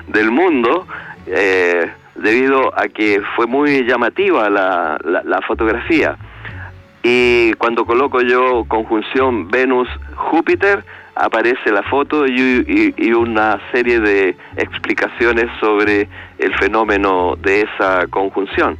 del mundo, debido a que fue muy llamativa la fotografía. Y cuando coloco yo conjunción Venus-Júpiter, aparece la foto y una serie de explicaciones sobre el fenómeno de esa conjunción.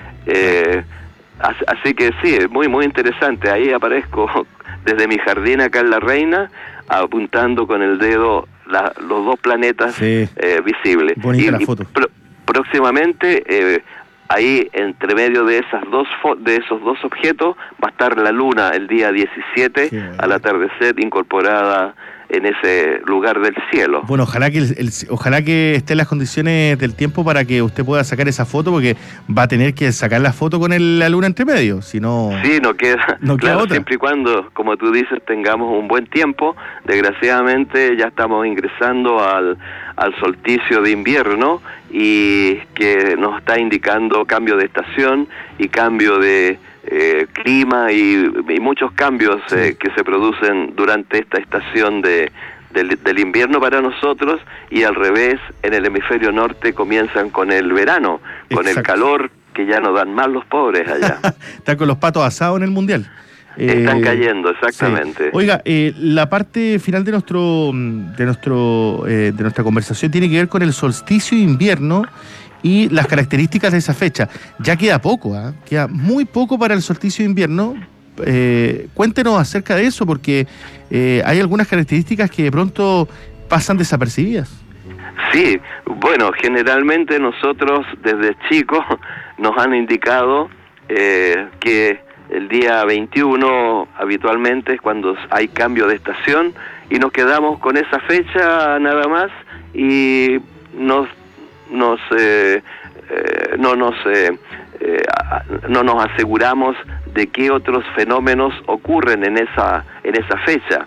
Así que sí, es muy muy interesante. Ahí aparezco desde mi jardín acá en La Reina, apuntando con el dedo los dos planetas visibles. Bonita la foto. Próximamente, ahí entre medio de esos dos objetos va a estar la Luna el día 17 al atardecer, incorporada en ese lugar del cielo. Bueno, ojalá que estén las condiciones del tiempo para que usted pueda sacar esa foto, porque va a tener que sacar la foto con la luna entre medio, si no... Sí, no queda otra. Siempre y cuando, como tú dices, tengamos un buen tiempo. Desgraciadamente ya estamos ingresando al solsticio de invierno, y que nos está indicando cambio de estación y cambio de clima y muchos cambios que se producen durante esta estación del invierno para nosotros, y al revés, en el hemisferio norte comienzan con el verano, con el calor que ya no dan más los pobres allá. Están con los patos asados en el Mundial. Están cayendo, exactamente. Sí. Oiga, la parte final de nuestra conversación tiene que ver con el solsticio de invierno y las características de esa fecha. Ya queda poco, queda muy poco para el solsticio de invierno. Cuéntenos acerca de eso, porque hay algunas características que de pronto pasan desapercibidas. Sí, bueno, generalmente nosotros desde chicos nos han indicado que el día 21 habitualmente es cuando hay cambio de estación, y nos quedamos con esa fecha nada más, y no nos aseguramos de qué otros fenómenos ocurren en esa fecha.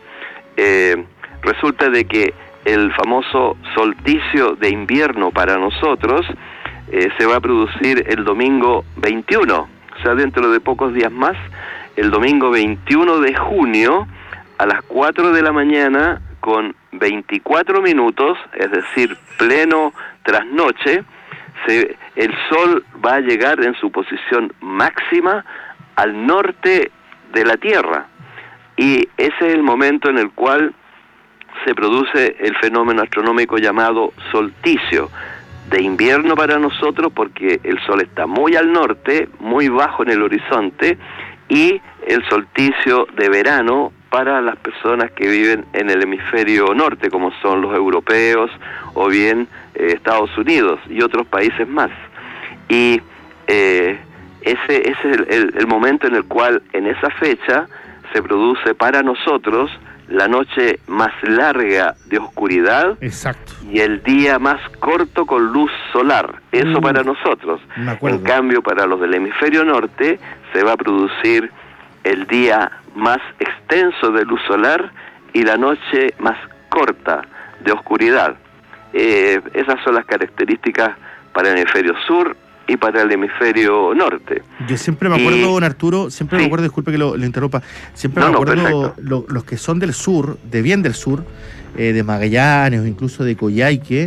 Resulta de que el famoso solsticio de invierno para nosotros se va a producir el domingo 21, o sea, dentro de pocos días más, el domingo 21 de junio, a las 4 de la mañana, con 24 minutos, es decir, pleno trasnoche, el sol va a llegar en su posición máxima al norte de la Tierra, y ese es el momento en el cual se produce el fenómeno astronómico llamado solsticio de invierno para nosotros, porque el sol está muy al norte, muy bajo en el horizonte, y el solsticio de verano para las personas que viven en el hemisferio norte, como son los europeos o bien Estados Unidos y otros países más. Y ese es el momento en el cual en esa fecha se produce para nosotros la noche más larga de oscuridad. Exacto. Y el día más corto con luz solar. Eso para nosotros. En cambio, para los del hemisferio norte se va a producir el día más extenso de luz solar y la noche más corta de oscuridad. Esas son las características para el hemisferio sur y para el hemisferio norte. Yo siempre me acuerdo, don Arturo, me acuerdo, disculpe que lo interrumpa, siempre me acuerdo los que son del sur, de bien del sur, de Magallanes o incluso de Coyhaique,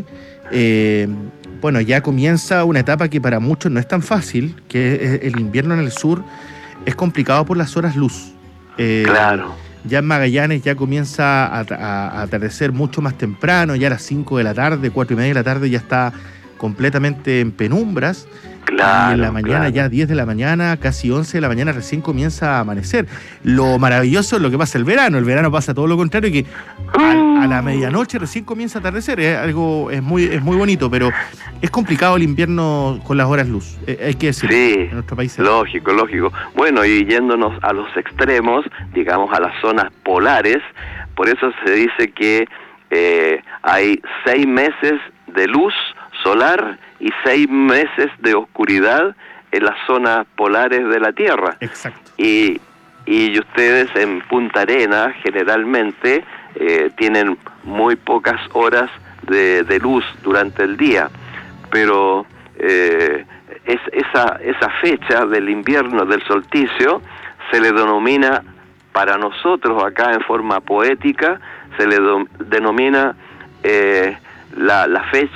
bueno, ya comienza una etapa que para muchos no es tan fácil, que es el invierno en el sur. Es complicado por las horas luz. Claro. Ya en Magallanes ya comienza a atardecer mucho más temprano, ya a las 5 de la tarde, 4:30 de la tarde ya está completamente en penumbras. Claro, y en la mañana, ya 10 de la mañana, casi 11 de la mañana, recién comienza a amanecer. Lo maravilloso es lo que pasa el verano. El verano pasa todo lo contrario, que a la medianoche recién comienza a atardecer. Es muy bonito, pero es complicado el invierno con las horas luz. Hay que decirlo. Sí, en nuestro país. Lógico. Bueno, y yéndonos a los extremos, digamos a las zonas polares, por eso se dice que hay 6 meses de luz solar y 6 meses de oscuridad en las zonas polares de la Tierra. Exacto. Y ustedes en Punta Arenas generalmente tienen muy pocas horas de luz durante el día, pero esa fecha del invierno, del solsticio, se le denomina, para nosotros acá en forma poética, se le denomina la fecha